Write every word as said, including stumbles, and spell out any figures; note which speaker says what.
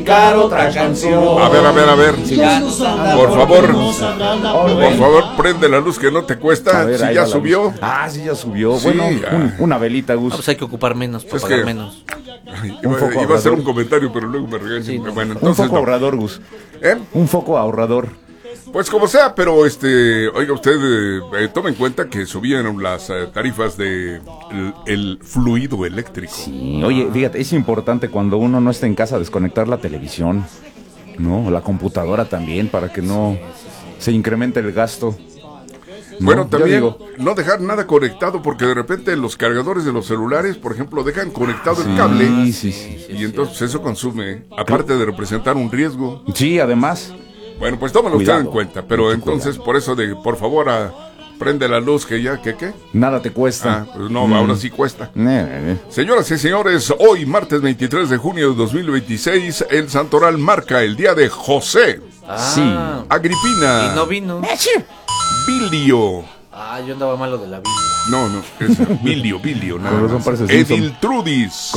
Speaker 1: otra canción.
Speaker 2: A ver, a ver, a ver.
Speaker 1: Sí, ya.
Speaker 2: Por favor, por favor, prende la luz que no te cuesta.
Speaker 3: Ver,
Speaker 2: si ya subió.
Speaker 3: Luz. Ah, sí, ya subió.
Speaker 2: Sí,
Speaker 3: bueno,
Speaker 2: ya.
Speaker 3: un, una velita, Gus.
Speaker 1: Ah, pues hay que ocupar menos, para
Speaker 2: Es
Speaker 1: pagar
Speaker 2: que-
Speaker 1: menos.
Speaker 2: Ay,
Speaker 3: Un
Speaker 2: iba,
Speaker 3: foco
Speaker 2: iba a hacer
Speaker 3: ahorrador.
Speaker 2: un comentario, pero luego me regañan.
Speaker 1: Sí, no.
Speaker 2: Bueno,
Speaker 3: Un
Speaker 2: entonces
Speaker 3: foco
Speaker 2: no.
Speaker 3: ahorrador, Gus.
Speaker 2: ¿Eh?
Speaker 3: Un foco ahorrador.
Speaker 2: Pues como sea, pero este, oiga usted, eh, eh, tome en cuenta que subían las eh, tarifas de el, el fluido eléctrico.
Speaker 3: Sí, oye, fíjate, es importante cuando uno no está en casa desconectar la televisión, ¿no? La computadora también, para que no se incremente el gasto. ¿No?
Speaker 2: Bueno,
Speaker 3: Yo
Speaker 2: también
Speaker 3: digo,
Speaker 2: no dejar nada conectado, porque de repente los cargadores de los celulares, por ejemplo, dejan conectado el
Speaker 3: sí,
Speaker 2: cable
Speaker 3: sí, sí.
Speaker 2: y entonces eso consume, aparte de representar un riesgo.
Speaker 3: Sí, además.
Speaker 2: Bueno, pues tómalo usted
Speaker 3: Cuidado.
Speaker 2: en cuenta, pero
Speaker 3: Mucho
Speaker 2: entonces por eso de, por favor, a, prende la luz que ya, ¿qué qué?
Speaker 3: Nada te cuesta.
Speaker 2: Ah, pues no,
Speaker 3: Mm.
Speaker 2: ahora sí cuesta.
Speaker 3: Eh, eh.
Speaker 2: Señoras y señores, hoy martes veintitrés de junio de dos mil veintiséis, el Santoral marca el día de José,
Speaker 1: Ah,
Speaker 3: Sí.
Speaker 2: Agripina,
Speaker 1: Y no vino.
Speaker 2: Bilio,
Speaker 1: Ah, yo andaba malo de la vida.
Speaker 2: no, no, es Bilio, Bilio, nada
Speaker 3: Con razón
Speaker 2: más.
Speaker 3: parece Simpson.
Speaker 2: Ediltrudis,